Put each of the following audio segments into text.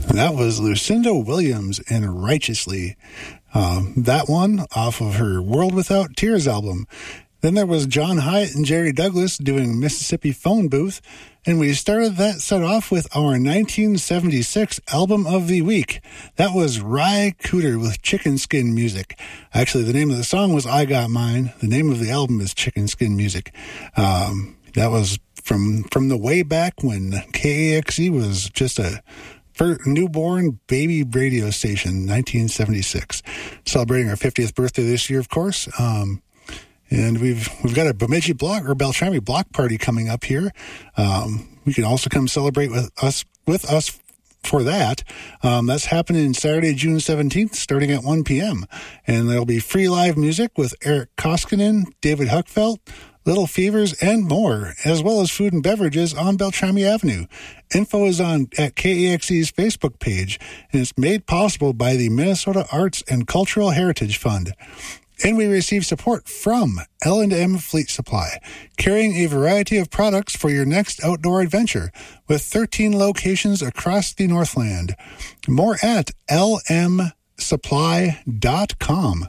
That was Lucinda Williams and Righteously. That one off of her World Without Tears album. Then there was John Hyatt and Jerry Douglas doing Mississippi Phone Booth. And we started that set off with our 1976 Album of the Week. That was Ry Cooder with Chicken Skin Music. Actually, the name of the song was I Got Mine. The name of the album is Chicken Skin Music. That was from the way back when KAXE was just a newborn baby radio station, 1976. Celebrating our 50th birthday this year, of course. And we've got a Bemidji block or Beltrami block party coming up here. We can also come celebrate with us for that. That's happening Saturday, June 17th, starting at 1 p.m. And there'll be free live music with Eric Koskinen, David Huckfelt, Little Fevers, and more, as well as food and beverages on Beltrami Avenue. Info is at KAXE's Facebook page, and it's made possible by the Minnesota Arts and Cultural Heritage Fund. And we receive support from L&M Fleet Supply, carrying a variety of products for your next outdoor adventure, with 13 locations across the Northland. More at lmsupply.com.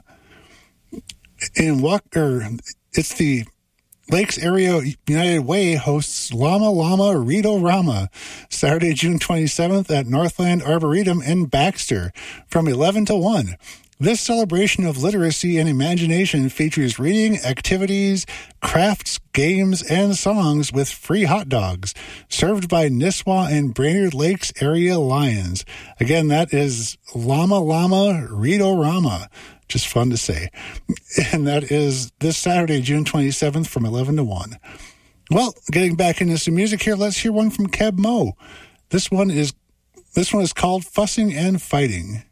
It's the Lakes Area United Way hosts Llama Llama Read-O-Rama, Saturday, June 27th at Northland Arboretum in Baxter, from 11 to 1. This celebration of literacy and imagination features reading, activities, crafts, games, and songs with free hot dogs, served by Nisswa and Brainerd Lakes Area Lions. Again, that is Llama Llama Read-O-Rama. Just fun to say. And that is this Saturday, June 27th from 11 to 1. Well, getting back into some music here, let's hear one from Keb Mo. This one is called Fussing and Fighting.